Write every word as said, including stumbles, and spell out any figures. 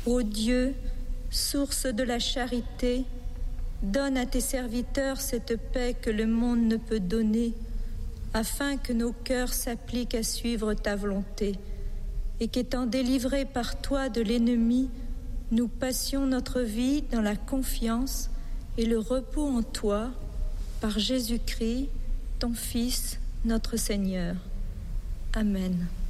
Ô Dieu, source de la charité, donne à tes serviteurs cette paix que le monde ne peut donner, afin que nos cœurs s'appliquent à suivre ta volonté, et qu'étant délivrés par toi de l'ennemi, nous passions notre vie dans la confiance et le repos en toi, par Jésus-Christ, ton Fils, notre Seigneur. Amen.